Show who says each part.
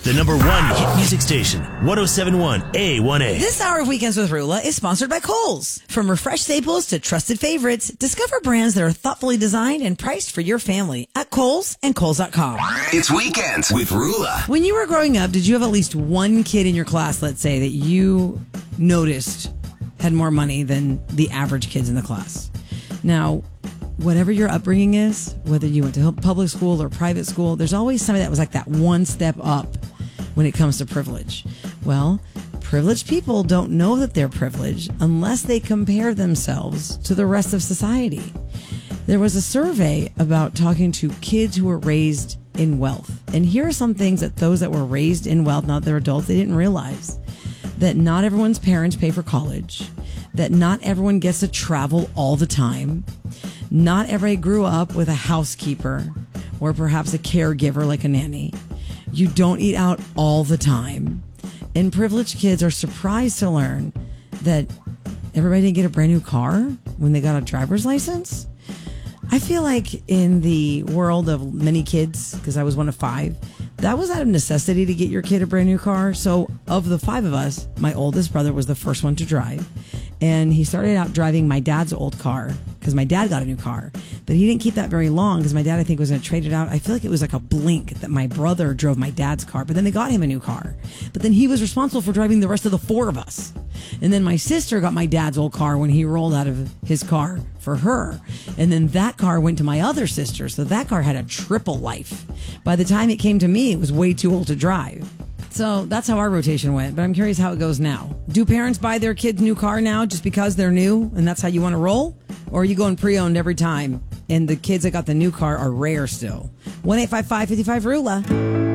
Speaker 1: The number one hit music station, 1071 A1A.
Speaker 2: This hour of Weekends with Rula is sponsored by Kohl's. From refreshed staples to trusted favorites, discover brands that are thoughtfully designed and priced for your family at Kohl's and Kohl's.com.
Speaker 3: It's Weekends with Rula.
Speaker 2: When you were growing up, did you have at least one kid in your class, let's say, that you noticed had more money than the average kids in the class? Now, whatever your upbringing is, whether you went to public school or private school, there's always somebody that was like that one step up when it comes to privilege. Well, privileged people don't know that they're privileged unless they compare themselves to the rest of society. There was a survey about talking to kids who were raised in wealth. And here are some things that those that were raised in wealth, now that they're adults, they didn't realize. That not everyone's parents pay for college. That not everyone gets to travel all the time. Not everybody grew up with a housekeeper or perhaps a caregiver like a nanny. You don't eat out all the time. And privileged kids are surprised to learn that everybody didn't get a brand new car when they got a driver's license. I feel like in the world of many kids, because I was one of 5, that was out of necessity to get your kid a brand new car. So of the 5 of us, my oldest brother was the first one to drive. And he started out driving my dad's old car because my dad got a new car. But he didn't keep that very long because my dad, I think, was going to trade it out. I feel like it was like a blink that my brother drove my dad's car. But then they got him a new car. But then he was responsible for driving the rest of the 4 of us. And then my sister got my dad's old car when he rolled out of his car for her. And then that car went to my other sister. So that car had a triple life. By the time it came to me, it was way too old to drive. So that's how our rotation went, but I'm curious how it goes now. Do parents buy their kids new car now just because they're new and that's how you want to roll? Or are you going pre-owned every time and the kids that got the new car are rare still? 1-855-55-RULA.